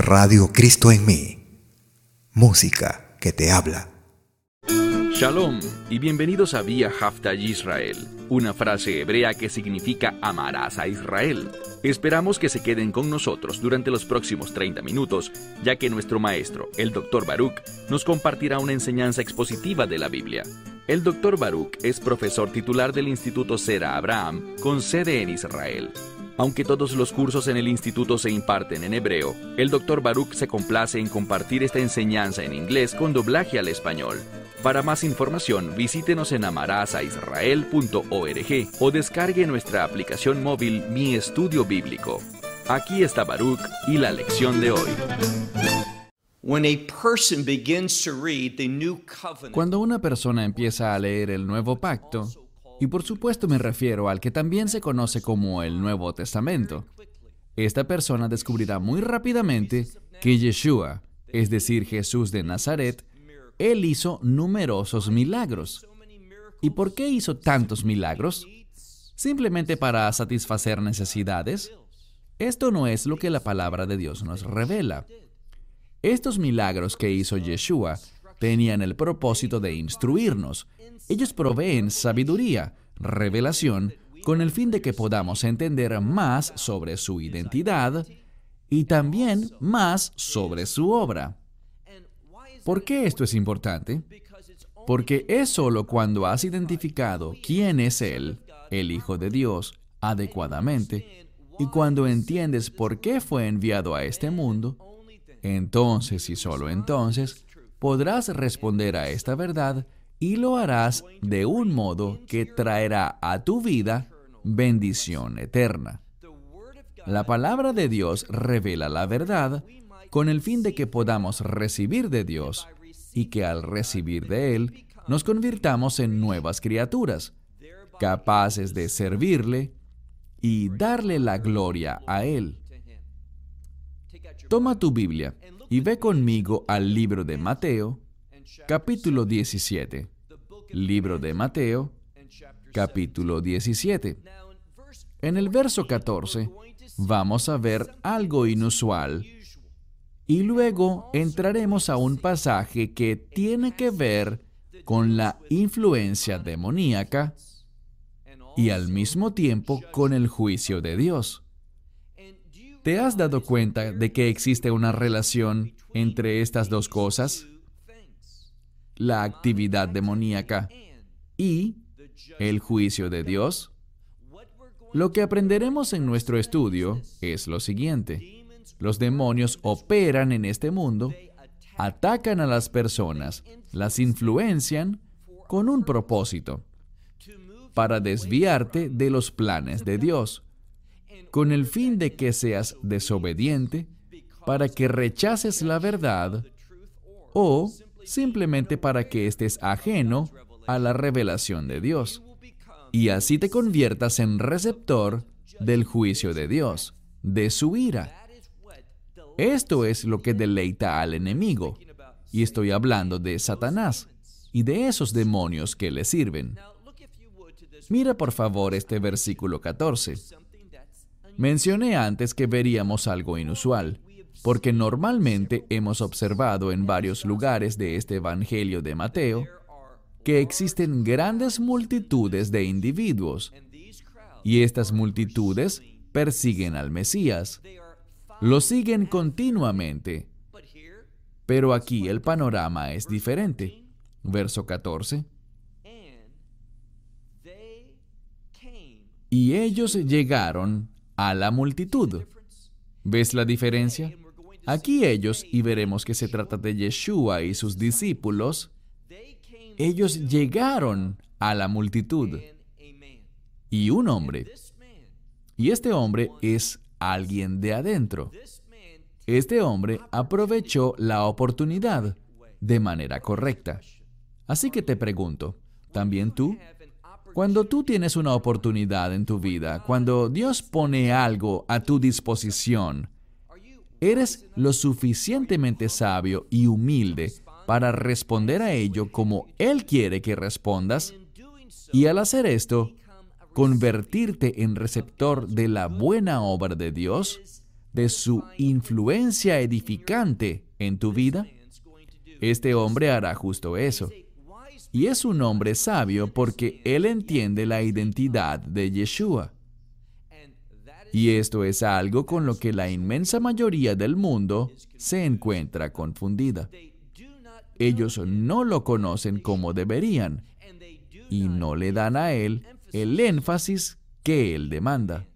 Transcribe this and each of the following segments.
Radio Cristo en mí. Música que te habla. Shalom y bienvenidos a Vía Haftaj Israel, una frase hebrea que significa amarás a Israel. Esperamos que se queden con nosotros durante los próximos 30 minutos, ya que nuestro maestro, el Dr. Baruch, nos compartirá una enseñanza expositiva de la Biblia. El Dr. Baruch es profesor titular del Instituto Zera Abraham, con sede en Israel. Aunque todos los cursos en el instituto se imparten en hebreo, el Dr. Baruch se complace en compartir esta enseñanza en inglés con doblaje al español. Para más información, visítenos en amarasaisrael.org o descargue nuestra aplicación móvil Mi Estudio Bíblico. Aquí está Baruch y la lección de hoy. Cuando una persona empieza a leer el Nuevo Pacto, y por supuesto me refiero al que también se conoce como el Nuevo Testamento, esta persona descubrirá muy rápidamente que Yeshua, es decir, Jesús de Nazaret, Él hizo numerosos milagros. ¿Y por qué hizo tantos milagros? ¿Simplemente para satisfacer necesidades? Esto no es lo que la palabra de Dios nos revela. Estos milagros que hizo Yeshua tenían el propósito de instruirnos. Ellos proveen sabiduría, revelación, con el fin de que podamos entender más sobre su identidad y también más sobre su obra. ¿Por qué esto es importante? Porque es solo cuando has identificado quién es Él, el Hijo de Dios, adecuadamente, y cuando entiendes por qué fue enviado a este mundo, entonces y solo entonces podrás responder a esta verdad y lo harás de un modo que traerá a tu vida bendición eterna. La palabra de Dios revela la verdad con el fin de que podamos recibir de Dios y que al recibir de Él nos convirtamos en nuevas criaturas, capaces de servirle y darle la gloria a Él. Toma tu Biblia y ve conmigo al libro de Mateo, capítulo 17. Libro de Mateo, capítulo 17. En el verso 14 vamos a ver algo inusual y luego entraremos a un pasaje que tiene que ver con la influencia demoníaca y al mismo tiempo con el juicio de Dios. ¿Te has dado cuenta de que existe una relación entre estas dos cosas? La actividad demoníaca y el juicio de Dios. Lo que aprenderemos en nuestro estudio es lo siguiente. Los demonios operan en este mundo, atacan a las personas, las influencian con un propósito, para desviarte de los planes de Dios, con el fin de que seas desobediente, para que rechaces la verdad o simplemente para que estés ajeno a la revelación de Dios y así te conviertas en receptor del juicio de Dios, de su ira. Esto es lo que deleita al enemigo, y estoy hablando de Satanás y de esos demonios que le sirven. Mira por favor este versículo 14. Mencioné antes que veríamos algo inusual, porque normalmente hemos observado en varios lugares de este Evangelio de Mateo que existen grandes multitudes de individuos, y estas multitudes persiguen al Mesías. Lo siguen continuamente. Pero aquí el panorama es diferente. Verso 14. Y ellos llegaron a la multitud. ¿Ves la diferencia? Aquí ellos, y veremos que se trata de Yeshua y sus discípulos, ellos llegaron a la multitud. Y un hombre. Y este hombre es alguien de adentro. Este hombre aprovechó la oportunidad de manera correcta. Así que te pregunto, ¿también tú? Cuando tú tienes una oportunidad en tu vida, cuando Dios pone algo a tu disposición, ¿eres lo suficientemente sabio y humilde para responder a ello como Él quiere que respondas? Y al hacer esto, convertirte en receptor de la buena obra de Dios, de su influencia edificante en tu vida, este hombre hará justo eso. Y es un hombre sabio porque él entiende la identidad de Yeshua. Y esto es algo con lo que la inmensa mayoría del mundo se encuentra confundida. Ellos no lo conocen como deberían y no le dan a él el énfasis que él demanda.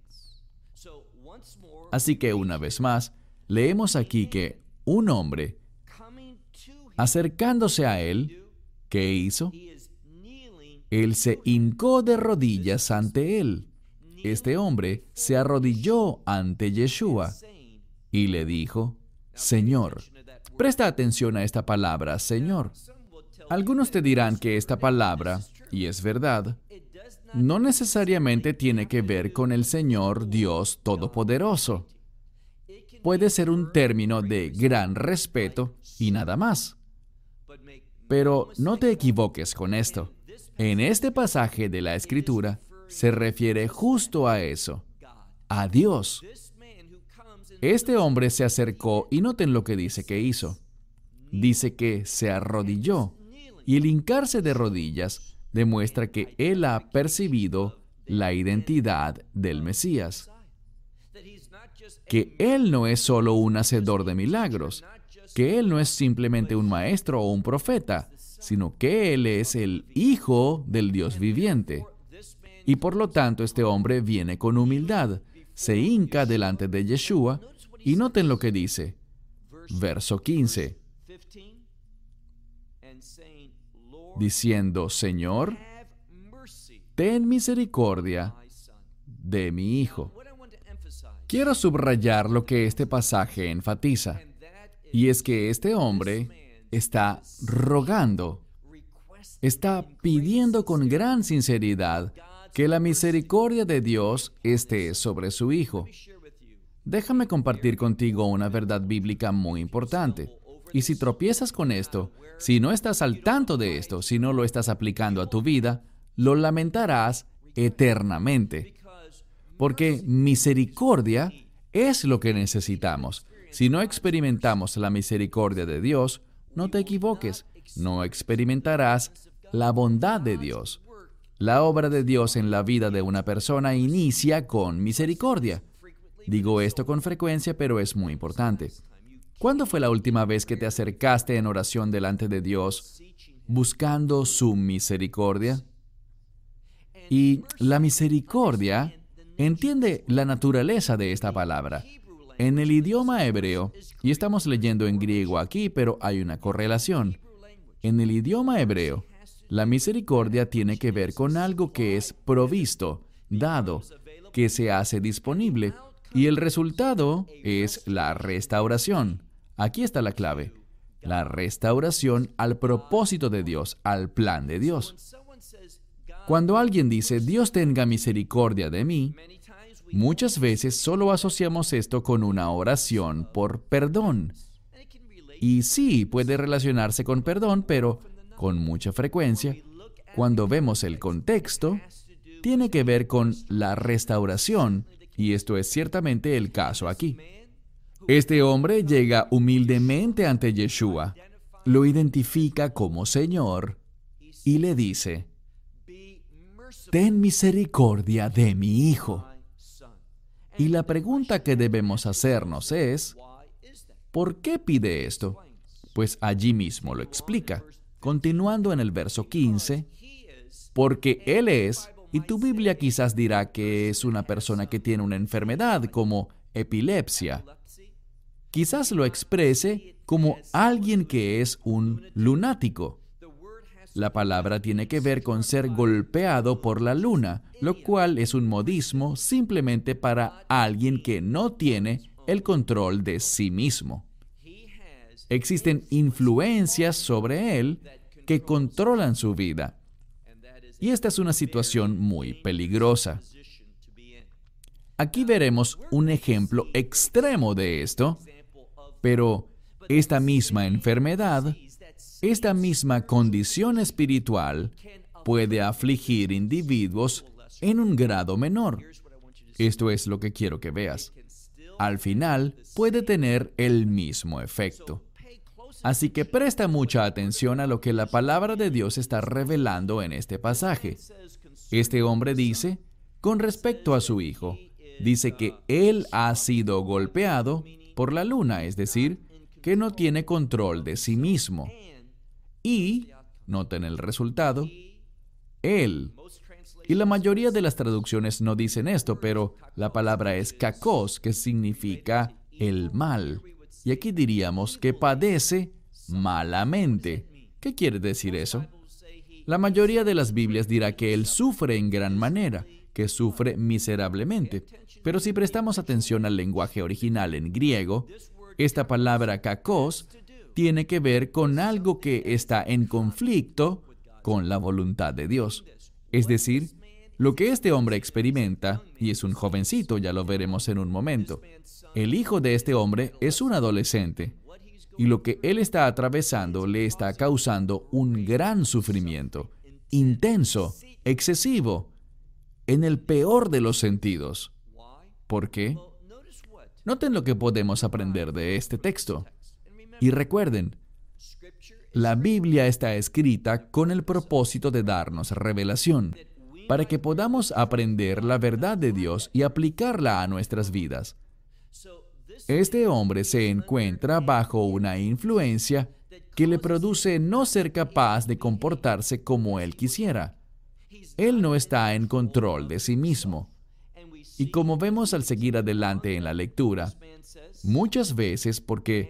Así que una vez más, leemos aquí que un hombre, acercándose a él, ¿qué hizo? Él se hincó de rodillas ante él. Este hombre se arrodilló ante Yeshua y le dijo, Señor. Presta atención a esta palabra, Señor. Algunos te dirán que esta palabra, y es verdad, no necesariamente tiene que ver con el Señor Dios Todopoderoso. Puede ser un término de gran respeto y nada más. Pero no te equivoques con esto. En este pasaje de la Escritura se refiere justo a eso, a Dios. Este hombre se acercó y noten lo que dice que hizo. Dice que se arrodilló y el hincarse de rodillas demuestra que él ha percibido la identidad del Mesías. Que él no es solo un hacedor de milagros, que él no es simplemente un maestro o un profeta, sino que él es el Hijo del Dios viviente. Y por lo tanto este hombre viene con humildad, se hinca delante de Yeshua y noten lo que dice. Verso 15. Diciendo, Señor, ten misericordia de mi hijo. Quiero subrayar lo que este pasaje enfatiza, y es que este hombre está rogando, está pidiendo con gran sinceridad que la misericordia de Dios esté sobre su hijo. Déjame compartir contigo una verdad bíblica muy importante. Y si tropiezas con esto, si no estás al tanto de esto, si no lo estás aplicando a tu vida, lo lamentarás eternamente. Porque misericordia es lo que necesitamos. Si no experimentamos la misericordia de Dios, no te equivoques, no experimentarás la bondad de Dios. La obra de Dios en la vida de una persona inicia con misericordia. Digo esto con frecuencia, pero es muy importante. ¿Cuándo fue la última vez que te acercaste en oración delante de Dios buscando su misericordia? Y la misericordia, entiende la naturaleza de esta palabra. En el idioma hebreo, y estamos leyendo en griego aquí, pero hay una correlación. En el idioma hebreo, la misericordia tiene que ver con algo que es provisto, dado, que se hace disponible, y el resultado es la restauración. Aquí está la clave. La restauración al propósito de Dios, al plan de Dios. Cuando alguien dice, Dios tenga misericordia de mí, muchas veces solo asociamos esto con una oración por perdón. Y sí, puede relacionarse con perdón, pero con mucha frecuencia, cuando vemos el contexto, tiene que ver con la restauración, y esto es ciertamente el caso aquí. Este hombre llega humildemente ante Yeshua, lo identifica como Señor y le dice, ten misericordia de mi hijo. Y la pregunta que debemos hacernos es, ¿por qué pide esto? Pues allí mismo lo explica, continuando en el verso 15, porque él es, y tu Biblia quizás dirá que es una persona que tiene una enfermedad como epilepsia. Quizás lo exprese como alguien que es un lunático. La palabra tiene que ver con ser golpeado por la luna, lo cual es un modismo simplemente para alguien que no tiene el control de sí mismo. Existen influencias sobre él que controlan su vida. Y esta es una situación muy peligrosa. Aquí veremos un ejemplo extremo de esto, pero esta misma enfermedad, esta misma condición espiritual puede afligir individuos en un grado menor. Esto es lo que quiero que veas. al final puede tener el mismo efecto. Así que presta mucha atención a lo que la palabra de Dios está revelando en este pasaje. Este hombre dice, con respecto a su hijo, dice que él ha sido golpeado por la luna, es decir, que no tiene control de sí mismo. Y, noten el resultado, él. Y la mayoría de las traducciones no dicen esto, pero la palabra es kakos, que significa el mal. Y aquí diríamos que padece malamente. ¿Qué quiere decir eso? La mayoría de las Biblias dirá que él sufre en gran manera, que sufre miserablemente. Pero si prestamos atención al lenguaje original en griego, esta palabra kakos tiene que ver con algo que está en conflicto con la voluntad de Dios. Es decir, lo que este hombre experimenta, y es un jovencito, ya lo veremos en un momento, el hijo de este hombre es un adolescente, y lo que él está atravesando le está causando un gran sufrimiento, intenso, excesivo, en el peor de los sentidos. ¿Por qué? Noten lo que podemos aprender de este texto. Y recuerden, la Biblia está escrita con el propósito de darnos revelación, para que podamos aprender la verdad de Dios y aplicarla a nuestras vidas. Este hombre se encuentra bajo una influencia que le produce no ser capaz de comportarse como él quisiera. Él no está en control de sí mismo. Y como vemos al seguir adelante en la lectura, muchas veces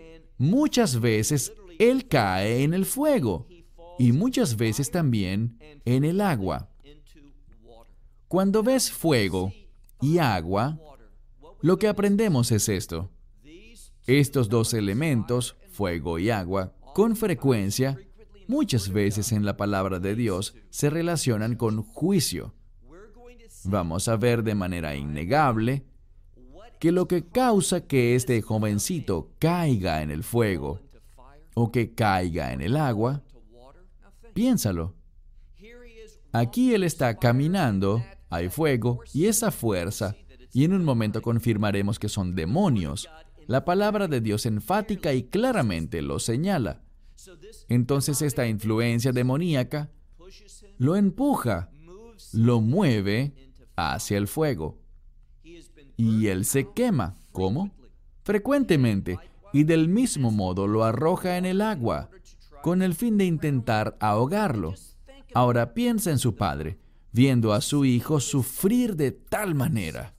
él cae en el fuego y muchas veces también en el agua. Cuando ves fuego y agua, lo que aprendemos es esto. Estos dos elementos, fuego y agua, con frecuencia, muchas veces en la palabra de Dios, se relacionan con juicio. Vamos a ver de manera innegable que lo que causa que este jovencito caiga en el fuego o que caiga en el agua, piénsalo. Aquí él está caminando, hay fuego y esa fuerza, y en un momento confirmaremos que son demonios. La palabra de Dios enfática y claramente lo señala. Entonces esta influencia demoníaca lo empuja, lo mueve hacia el fuego. Y él se quema. ¿Cómo? Frecuentemente. Y del mismo modo lo arroja en el agua, con el fin de intentar ahogarlo. Ahora piensa en su padre, viendo a su hijo sufrir de tal manera.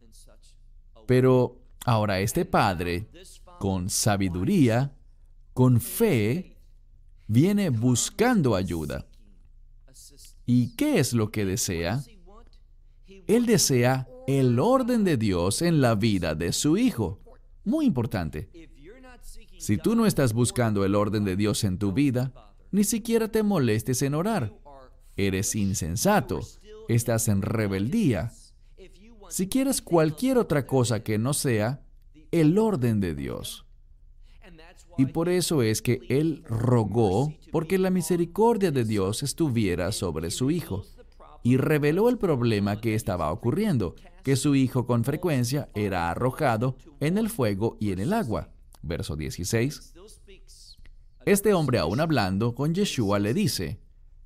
Pero ahora este padre, con sabiduría, con fe, viene buscando ayuda. ¿Y qué es lo que desea? Él desea el orden de Dios en la vida de su hijo. Muy importante. Si tú no estás buscando el orden de Dios en tu vida, ni siquiera te molestes en orar. Eres insensato. Estás en rebeldía. Si quieres cualquier otra cosa que no sea el orden de Dios. Y por eso es que él rogó porque la misericordia de Dios estuviera sobre su hijo. Y reveló el problema que estaba ocurriendo, que su hijo con frecuencia era arrojado en el fuego y en el agua. Verso 16. Este hombre, aún hablando con Yeshua, le dice,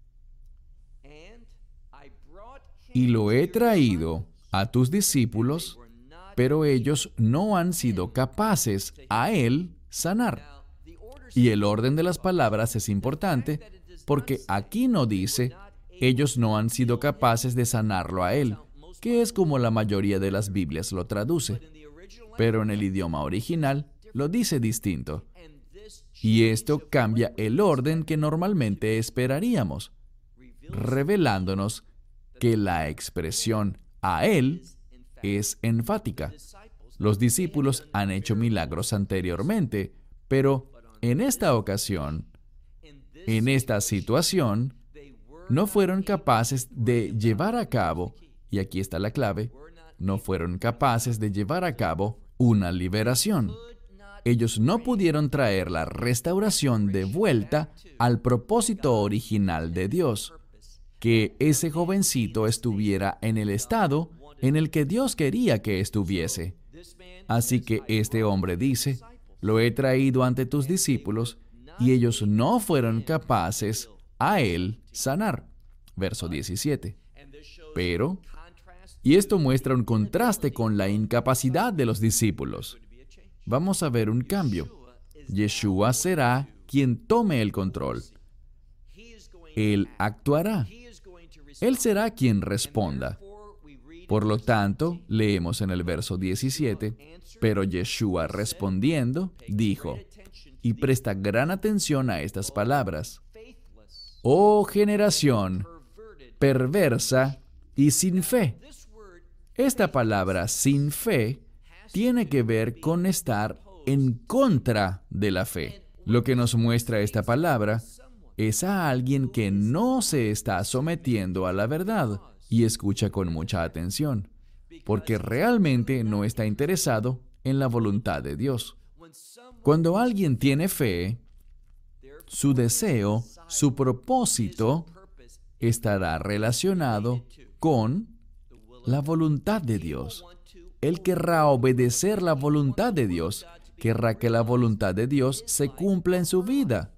y lo he traído a tus discípulos, pero ellos no han sido capaces a él sanar. Y el orden de las palabras es importante porque aquí no dice, ellos no han sido capaces de sanarlo a él, que es como la mayoría de las Biblias lo traduce. Pero en el idioma original lo dice distinto. Y esto cambia el orden que normalmente esperaríamos, revelándonos que la expresión a él es enfática. Los discípulos han hecho milagros anteriormente, pero en esta ocasión, en esta situación, no fueron capaces de llevar a cabo, y aquí está la clave, no fueron capaces de llevar a cabo una liberación. Ellos no pudieron traer la restauración de vuelta al propósito original de Dios, que ese jovencito estuviera en el estado en el que Dios quería que estuviese. Así que este hombre dice, lo he traído ante tus discípulos, y ellos no fueron capaces a él sanar. Verso 17. Pero, y esto muestra un contraste con la incapacidad de los discípulos. Vamos a ver un cambio. Yeshua será quien tome el control. Él actuará. Él será quien responda. Por lo tanto, leemos en el verso 17, pero Yeshua respondiendo, dijo, y presta gran atención a estas palabras, oh generación perversa y sin fe. Esta palabra sin fe tiene que ver con estar en contra de la fe. Lo que nos muestra esta palabra es a alguien que no se está sometiendo a la verdad y escucha con mucha atención, porque realmente no está interesado en la voluntad de Dios. Cuando alguien tiene fe, su deseo, su propósito, estará relacionado con la voluntad de Dios. Él querrá obedecer la voluntad de Dios, querrá que la voluntad de Dios se cumpla en su vida.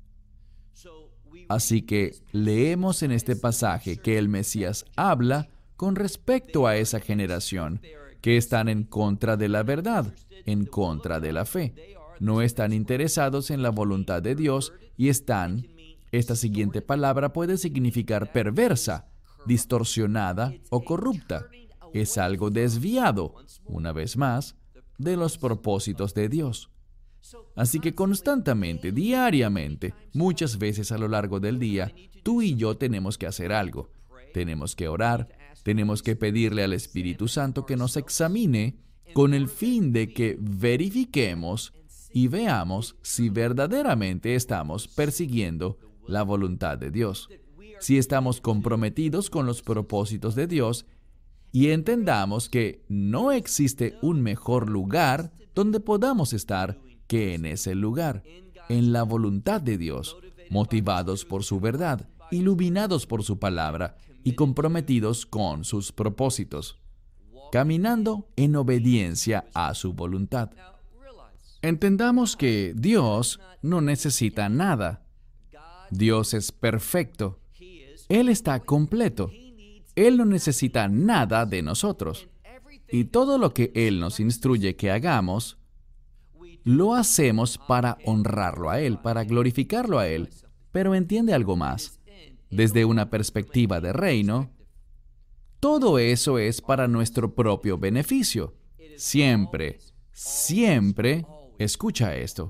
Así que leemos en este pasaje que el Mesías habla con respecto a esa generación, que están en contra de la verdad, en contra de la fe. No están interesados en la voluntad de Dios y esta siguiente palabra puede significar perversa, distorsionada o corrupta. Es algo desviado, una vez más, de los propósitos de Dios. Así que constantemente, diariamente, muchas veces a lo largo del día, tú y yo tenemos que hacer algo. Tenemos que orar, tenemos que pedirle al Espíritu Santo que nos examine con el fin de que verifiquemos y veamos si verdaderamente estamos persiguiendo la voluntad de Dios, si estamos comprometidos con los propósitos de Dios y entendamos que no existe un mejor lugar donde podamos estar que en ese lugar, en la voluntad de Dios, motivados por su verdad, iluminados por su palabra y comprometidos con sus propósitos, caminando en obediencia a su voluntad. Entendamos que Dios no necesita nada. Dios es perfecto. Él está completo. Él no necesita nada de nosotros. Y todo lo que Él nos instruye que hagamos, lo hacemos para honrarlo a Él, para glorificarlo a Él. Pero entiende algo más. Desde una perspectiva de reino, todo eso es para nuestro propio beneficio. Siempre, escucha esto.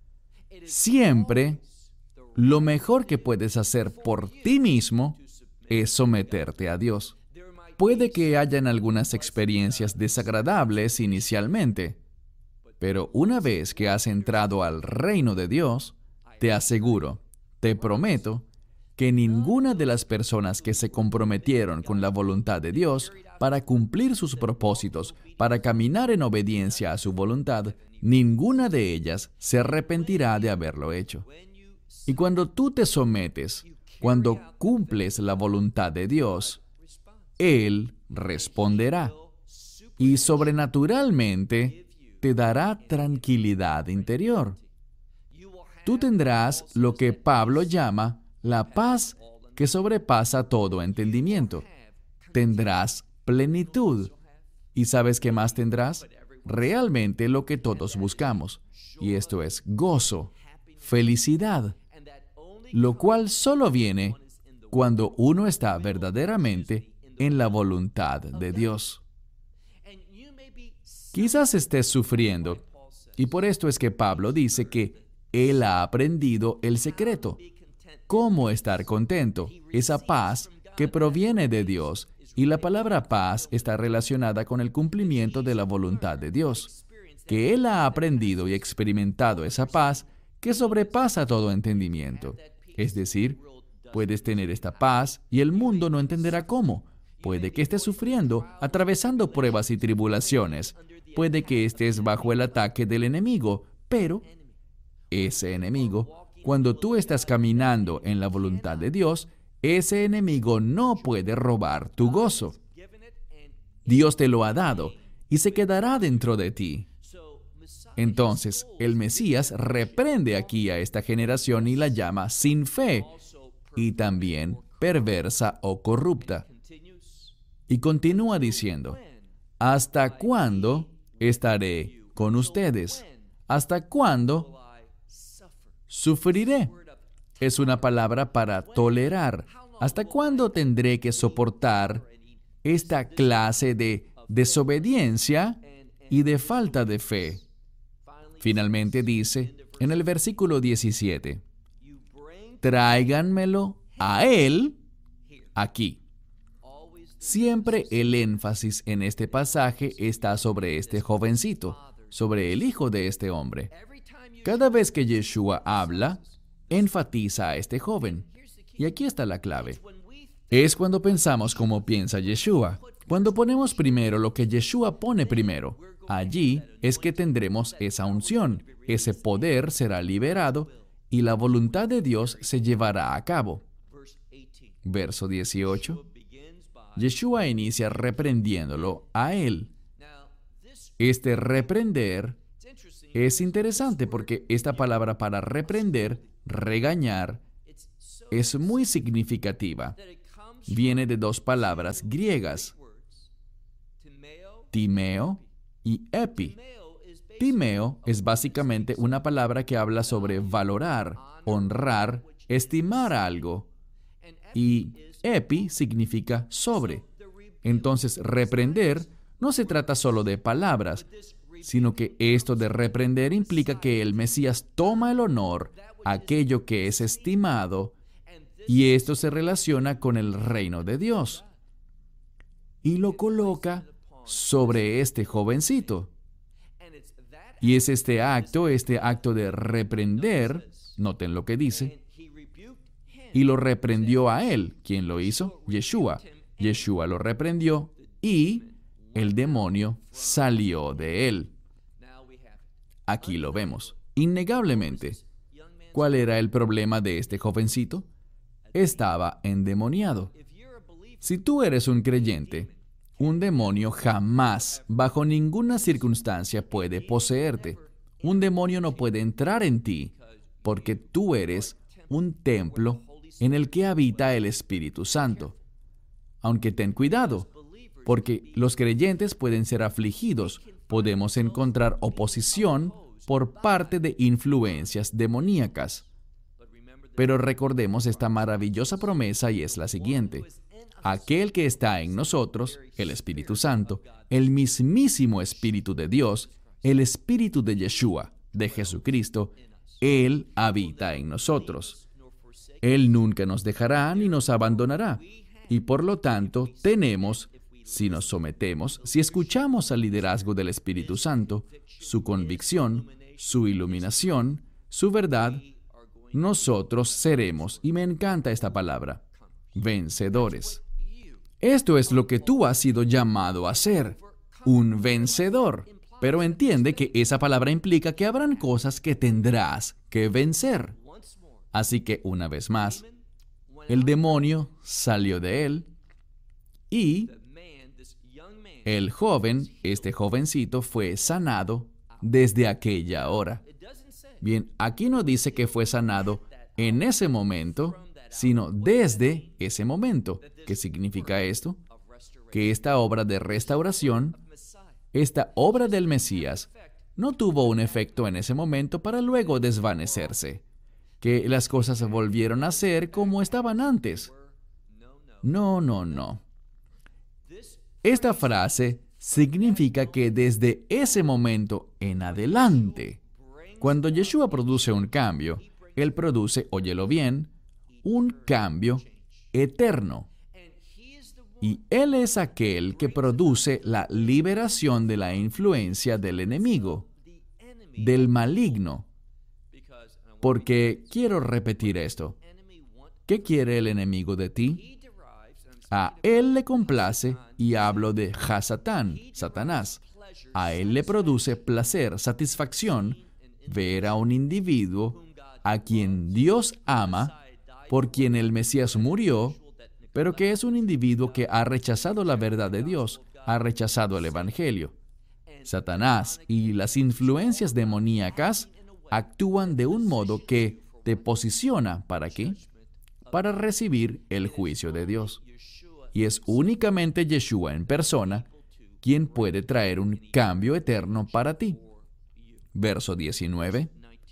Siempre, lo mejor que puedes hacer por ti mismo es someterte a Dios. Puede que hayan algunas experiencias desagradables inicialmente, pero una vez que has entrado al reino de Dios, te aseguro, te prometo, que ninguna de las personas que se comprometieron con la voluntad de Dios para cumplir sus propósitos, para caminar en obediencia a su voluntad, ninguna de ellas se arrepentirá de haberlo hecho. Y cuando tú te sometes, cuando cumples la voluntad de Dios, Él responderá y sobrenaturalmente te dará tranquilidad interior. Tú tendrás lo que Pablo llama la paz que sobrepasa todo entendimiento. Tendrás plenitud. ¿Y sabes qué más tendrás? Realmente lo que todos buscamos. Y esto es gozo, felicidad, lo cual solo viene cuando uno está verdaderamente en la voluntad de Dios. Quizás estés sufriendo, y por esto es que Pablo dice que él ha aprendido el secreto. ¿Cómo estar contento? Esa paz que proviene de Dios. Y la palabra paz está relacionada con el cumplimiento de la voluntad de Dios. Que él ha aprendido y experimentado esa paz que sobrepasa todo entendimiento. Es decir, puedes tener esta paz y el mundo no entenderá cómo. Puede que estés sufriendo, atravesando pruebas y tribulaciones. Puede que estés bajo el ataque del enemigo, pero ese enemigo, cuando tú estás caminando en la voluntad de Dios, ese enemigo no puede robar tu gozo. Dios te lo ha dado y se quedará dentro de ti. Entonces, el Mesías reprende aquí a esta generación y la llama sin fe y también perversa o corrupta. Y continúa diciendo, ¿hasta cuándo estaré con ustedes? ¿Hasta cuándo sufriré? Es una palabra para tolerar. ¿Hasta cuándo tendré que soportar esta clase de desobediencia y de falta de fe? Finalmente dice en el versículo 17, tráiganmelo a él aquí. Siempre el énfasis en este pasaje está sobre este jovencito, sobre el hijo de este hombre. Cada vez que Yeshua habla, enfatiza a este joven. Y aquí está la clave. Es cuando pensamos como piensa Yeshua. Cuando ponemos primero lo que Yeshua pone primero, allí es que tendremos esa unción, ese poder será liberado y la voluntad de Dios se llevará a cabo. Verso 18. Yeshua inicia reprendiéndolo a él. Este reprender es interesante porque esta palabra para reprender, regañar, es muy significativa. Viene de dos palabras griegas, timeo y epi. Timeo es básicamente una palabra que habla sobre valorar, honrar, estimar algo. Y epi significa sobre. Entonces, reprender no se trata solo de palabras, sino que esto de reprender implica que el Mesías toma el honor, aquello que es estimado, y esto se relaciona con el reino de Dios, y lo coloca sobre este jovencito. Y es este acto de reprender, noten lo que dice, y lo reprendió a él. ¿Quién lo hizo? Yeshua. Yeshua lo reprendió y el demonio salió de él. Aquí lo vemos. Innegablemente. ¿Cuál era el problema de este jovencito? Estaba endemoniado. Si tú eres un creyente, un demonio jamás, bajo ninguna circunstancia, puede poseerte. Un demonio no puede entrar en ti, porque tú eres un templo en el que habita el Espíritu Santo. Aunque ten cuidado, porque los creyentes pueden ser afligidos, podemos encontrar oposición por parte de influencias demoníacas. Pero recordemos esta maravillosa promesa y es la siguiente. Aquel que está en nosotros, el Espíritu Santo, el mismísimo Espíritu de Dios, el Espíritu de Yeshua, de Jesucristo, Él habita en nosotros. Él nunca nos dejará ni nos abandonará. Y por lo tanto, tenemos, si nos sometemos, si escuchamos al liderazgo del Espíritu Santo, su convicción, su iluminación, su verdad, nosotros seremos, y me encanta esta palabra, vencedores. Esto es lo que tú has sido llamado a ser, un vencedor. Pero entiende que esa palabra implica que habrán cosas que tendrás que vencer. Así que, una vez más, el demonio salió de él y el joven, este jovencito, fue sanado desde aquella hora. Bien, aquí no dice que fue sanado en ese momento, sino desde ese momento. ¿Qué significa esto? Que esta obra de restauración, esta obra del Mesías, no tuvo un efecto en ese momento para luego desvanecerse. Que las cosas volvieron a ser como estaban antes. No. Esta frase significa que desde ese momento en adelante, cuando Yeshua produce un cambio, Él produce, óyelo bien, un cambio eterno. Y Él es aquel que produce la liberación de la influencia del enemigo, del maligno. Porque quiero repetir esto. ¿Qué quiere el enemigo de ti? A él le complace, y hablo de Hasatán, Satanás. A él le produce placer, satisfacción, ver a un individuo a quien Dios ama, por quien el Mesías murió, pero que es un individuo que ha rechazado la verdad de Dios, ha rechazado el Evangelio. Satanás y las influencias demoníacas actúan de un modo que te posiciona, ¿para qué? Para recibir el juicio de Dios. Y es únicamente Yeshua en persona quien puede traer un cambio eterno para ti. Verso 19.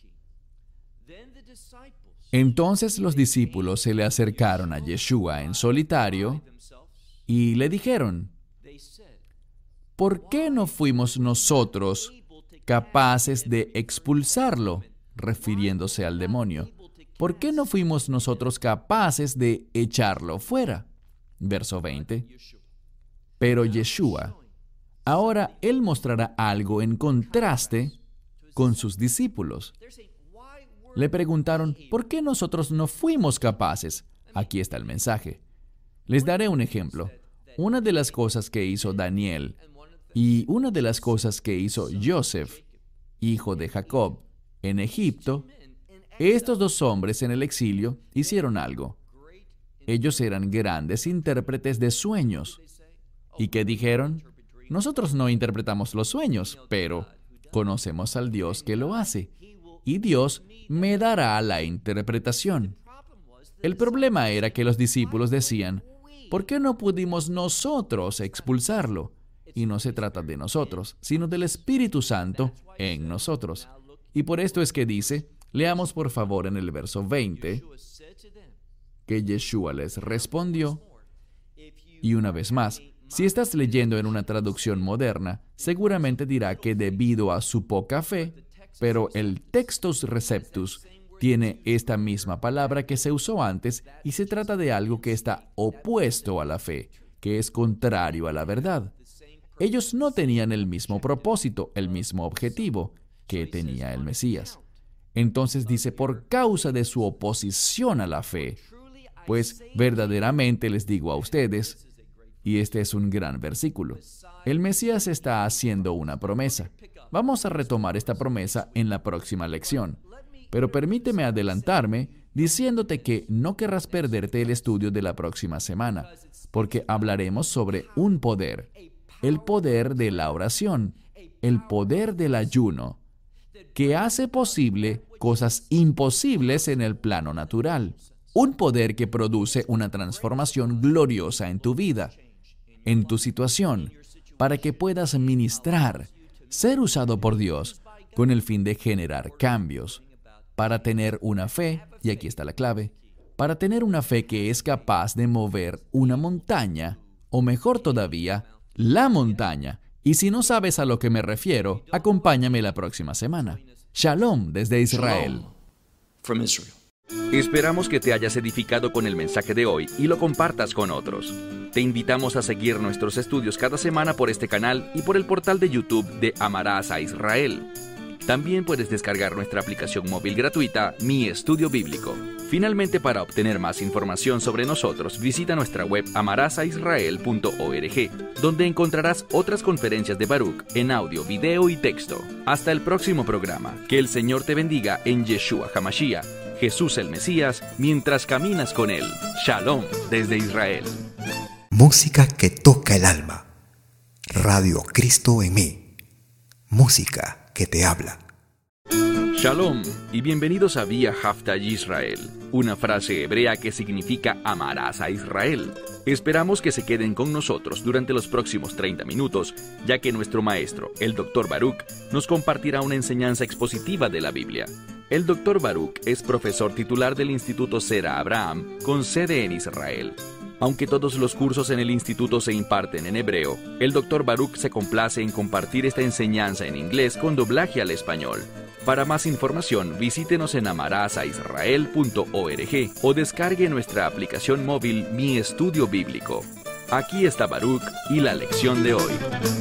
Entonces los discípulos se le acercaron a Yeshua en solitario y le dijeron: ¿por qué no fuimos nosotros capaces de expulsarlo? Refiriéndose al demonio. ¿Por qué no fuimos nosotros capaces de echarlo fuera? Verso 20. Pero Yeshua, ahora él mostrará algo en contraste con sus discípulos. Le preguntaron, ¿por qué nosotros no fuimos capaces? Aquí está el mensaje. Les daré un ejemplo. Una de las cosas que hizo Daniel y una de las cosas que hizo Joseph, hijo de Jacob, en Egipto, estos dos hombres en el exilio hicieron algo. Ellos eran grandes intérpretes de sueños. ¿Y qué dijeron? Nosotros no interpretamos los sueños, pero conocemos al Dios que lo hace. Y Dios me dará la interpretación. El problema era que los discípulos decían, ¿por qué no pudimos nosotros expulsarlo? Y no se trata de nosotros, sino del Espíritu Santo en nosotros. Y por esto es que dice, leamos por favor en el verso 20, que Yeshua les respondió. Y una vez más, si estás leyendo en una traducción moderna, seguramente dirá que debido a su poca fe, pero el Textus Receptus tiene esta misma palabra que se usó antes y se trata de algo que está opuesto a la fe, que es contrario a la verdad. Ellos no tenían el mismo propósito, el mismo objetivo que tenía el Mesías. Entonces dice, por causa de su oposición a la fe, pues verdaderamente les digo a ustedes, y este es un gran versículo, el Mesías está haciendo una promesa. Vamos a retomar esta promesa en la próxima lección. Pero permíteme adelantarme diciéndote que no querrás perderte el estudio de la próxima semana, porque hablaremos sobre un poder, el poder de la oración, el poder del ayuno, que hace posible cosas imposibles en el plano natural. Un poder que produce una transformación gloriosa en tu vida, en tu situación, para que puedas ministrar, ser usado por Dios con el fin de generar cambios, para tener una fe, y aquí está la clave, para tener una fe que es capaz de mover una montaña, o mejor todavía, la montaña. Y si no sabes a lo que me refiero, acompáñame la próxima semana. Shalom desde Israel. From Israel. Esperamos que te hayas edificado con el mensaje de hoy y lo compartas con otros. Te invitamos a seguir nuestros estudios cada semana por este canal y por el portal de YouTube de Amarás a Israel. También puedes descargar nuestra aplicación móvil gratuita, Mi Estudio Bíblico. Finalmente, para obtener más información sobre nosotros, visita nuestra web amarasaisrael.org, donde encontrarás otras conferencias de Baruch en audio, video y texto. Hasta el próximo programa. Que el Señor te bendiga en Yeshua HaMashiach, Jesús el Mesías, mientras caminas con Él. Shalom desde Israel. Música que toca el alma. Radio Cristo en mí. Música que te habla. Shalom y bienvenidos a Vía Haftaj Israel, una frase hebrea que significa amarás a Israel. Esperamos que se queden con nosotros durante los próximos 30 minutos, ya que nuestro maestro, el Dr. Baruch, nos compartirá una enseñanza expositiva de la Biblia. El Dr. Baruch es profesor titular del Instituto Sera Abraham, con sede en Israel. Aunque todos los cursos en el instituto se imparten en hebreo, el Dr. Baruch se complace en compartir esta enseñanza en inglés con doblaje al español. Para más información, visítenos en amarasaisrael.org o descargue nuestra aplicación móvil Mi Estudio Bíblico. Aquí está Baruch y la lección de hoy.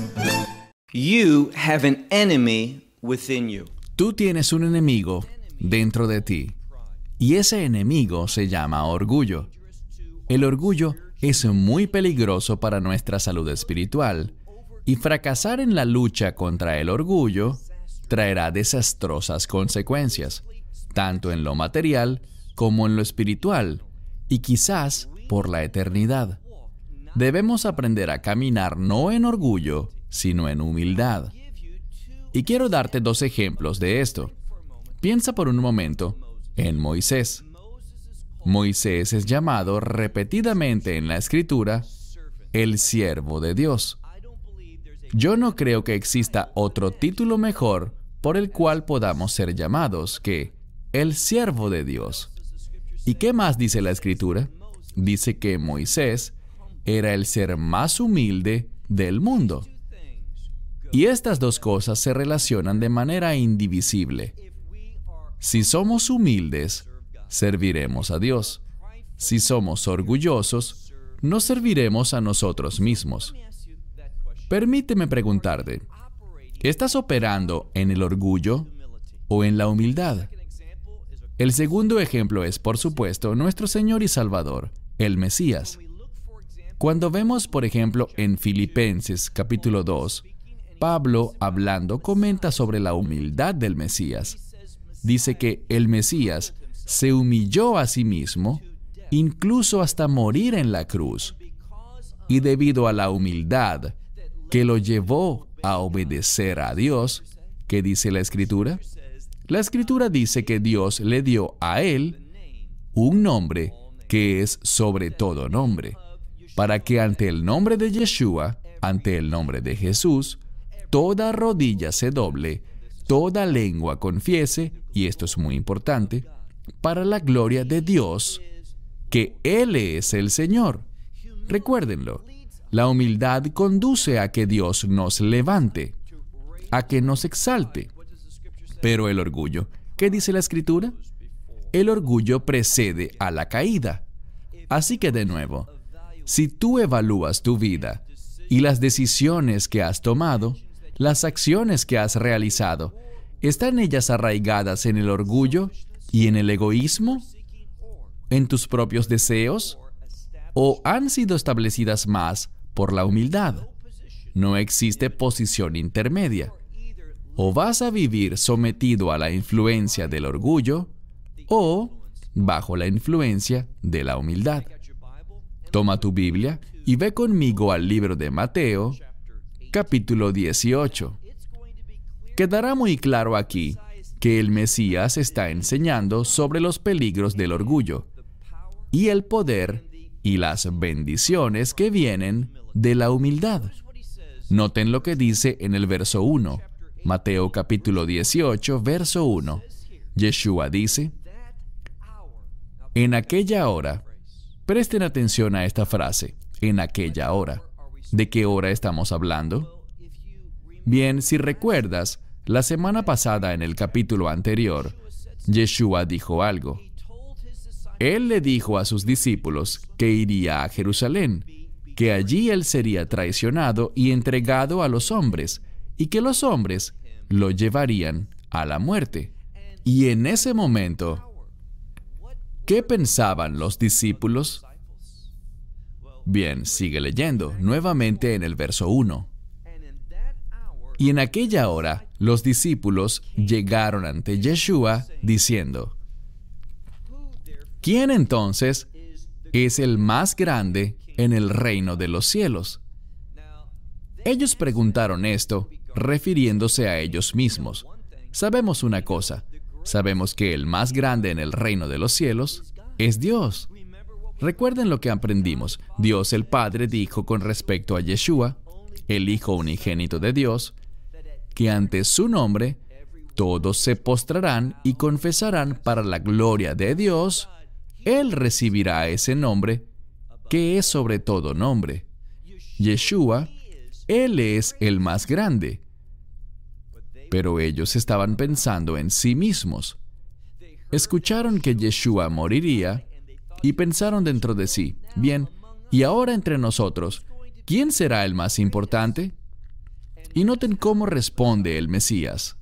You have an enemy within you. Tú tienes un enemigo dentro de ti, y ese enemigo se llama orgullo. El orgullo es muy peligroso para nuestra salud espiritual, y fracasar en la lucha contra el orgullo traerá desastrosas consecuencias, tanto en lo material como en lo espiritual, y quizás por la eternidad. Debemos aprender a caminar no en orgullo, sino en humildad. Y quiero darte 2 ejemplos de esto. Piensa por un momento en Moisés. Moisés es llamado repetidamente en la Escritura el siervo de Dios. Yo no creo que exista otro título mejor por el cual podamos ser llamados que el siervo de Dios. ¿Y qué más dice la Escritura? Dice que Moisés era el ser más humilde del mundo. Y estas 2 cosas se relacionan de manera indivisible. Si somos humildes, serviremos a Dios. Si somos orgullosos, nos serviremos a nosotros mismos. Permíteme preguntarte, ¿estás operando en el orgullo o en la humildad? El segundo ejemplo es, por supuesto, nuestro Señor y Salvador, el Mesías. Cuando vemos, por ejemplo, en Filipenses capítulo 2, Pablo, hablando, comenta sobre la humildad del Mesías. Dice que el Mesías se humilló a sí mismo, incluso hasta morir en la cruz. Y debido a la humildad que lo llevó a obedecer a Dios, ¿qué dice la Escritura? La Escritura dice que Dios le dio a él un nombre que es sobre todo nombre, para que ante el nombre de Yeshua, ante el nombre de Jesús, toda rodilla se doble, toda lengua confiese, y esto es muy importante, para la gloria de Dios, que Él es el Señor. Recuérdenlo, la humildad conduce a que Dios nos levante, a que nos exalte. Pero el orgullo, ¿qué dice la Escritura? El orgullo precede a la caída. Así que de nuevo, si tú evalúas tu vida y las decisiones que has tomado, las acciones que has realizado, ¿están ellas arraigadas en el orgullo y en el egoísmo? ¿En tus propios deseos? ¿O han sido establecidas más por la humildad? No existe posición intermedia. O vas a vivir sometido a la influencia del orgullo o bajo la influencia de la humildad. Toma tu Biblia y ve conmigo al libro de Mateo, capítulo 18. Quedará muy claro aquí que el Mesías está enseñando sobre los peligros del orgullo y el poder y las bendiciones que vienen de la humildad. Noten lo que dice en el verso 1, Mateo capítulo 18, verso 1. Yeshua dice, en aquella hora, presten atención a esta frase, en aquella hora. ¿De qué hora estamos hablando? Bien, si recuerdas, la semana pasada en el capítulo anterior, Yeshua dijo algo. Él le dijo a sus discípulos que iría a Jerusalén, que allí él sería traicionado y entregado a los hombres, y que los hombres lo llevarían a la muerte. Y en ese momento, ¿qué pensaban los discípulos? Bien, sigue leyendo, nuevamente en el verso 1. Y en aquella hora, los discípulos llegaron ante Yeshua diciendo, ¿quién entonces es el más grande en el reino de los cielos? Ellos preguntaron esto, refiriéndose a ellos mismos. Sabemos una cosa, sabemos que el más grande en el reino de los cielos es Dios. Recuerden lo que aprendimos. Dios el Padre dijo con respecto a Yeshua, el Hijo unigénito de Dios, que ante su nombre todos se postrarán y confesarán para la gloria de Dios. Él recibirá ese nombre, que es sobre todo nombre. Yeshua, Él es el más grande. Pero ellos estaban pensando en sí mismos. Escucharon que Yeshua moriría y pensaron dentro de sí, bien, y ahora entre nosotros, ¿quién será el más importante? Y noten cómo responde el Mesías.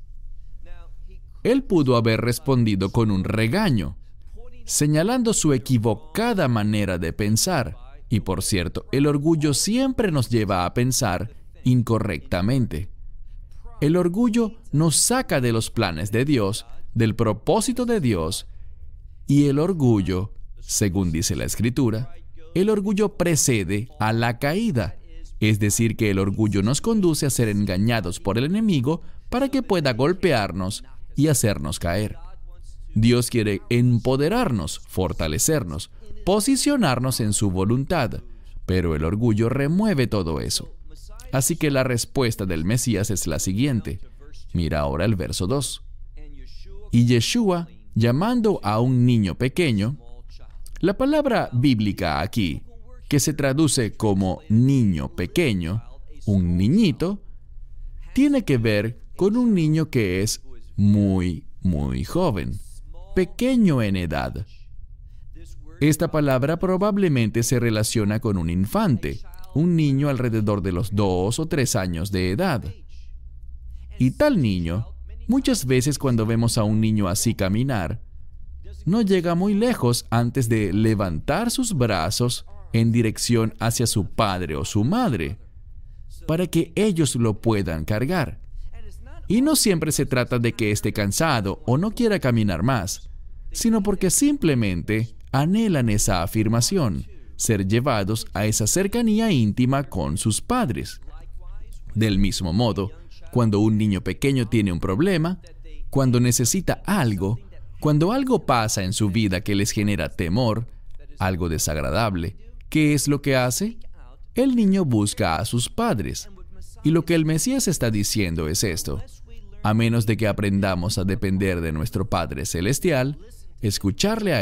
Él pudo haber respondido con un regaño, señalando su equivocada manera de pensar. Y por cierto, el orgullo siempre nos lleva a pensar incorrectamente. El orgullo nos saca de los planes de Dios, del propósito de Dios, y el orgullo, según dice la Escritura, el orgullo precede a la caída. Es decir, que el orgullo nos conduce a ser engañados por el enemigo para que pueda golpearnos y hacernos caer. Dios quiere empoderarnos, fortalecernos, posicionarnos en su voluntad, pero el orgullo remueve todo eso. Así que la respuesta del Mesías es la siguiente. Mira ahora el verso 2. Y Yeshua, llamando a un niño pequeño, la palabra bíblica aquí, que se traduce como niño pequeño, un niñito, tiene que ver con un niño que es muy joven, pequeño en edad. Esta palabra probablemente se relaciona con un infante, un niño alrededor de los 2 o 3 años de edad. Y tal niño, muchas veces cuando vemos a un niño así caminar, no llega muy lejos antes de levantar sus brazos en dirección hacia su padre o su madre, para que ellos lo puedan cargar. Y no siempre se trata de que esté cansado o no quiera caminar más, sino porque simplemente anhelan esa afirmación, ser llevados a esa cercanía íntima con sus padres. Del mismo modo, cuando un niño pequeño tiene un problema, cuando necesita algo, cuando algo pasa en su vida que les genera temor, algo desagradable, ¿qué es lo que hace? El niño busca a sus padres. Y lo que el Mesías está diciendo es esto: a menos de que aprendamos a depender de nuestro Padre Celestial, escucharle a